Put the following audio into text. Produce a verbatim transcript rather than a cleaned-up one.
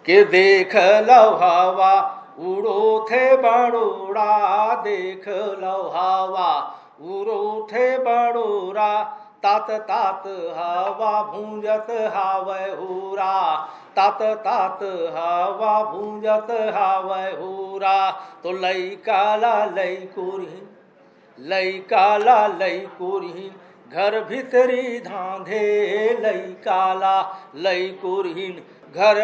के देख लो हवा उड़ो थे बड़ोरा, देख लो हवा उड़ो थे बड़ोरा, तात तात हवा भूंजत हावै हुरा, तात तात हवा भूंजत हावै हुरा। तो लई काला लई कुरहीन, लई काला लई कुरहीन, घर भितरी धांधे, लई काला लई कुरहीन, घर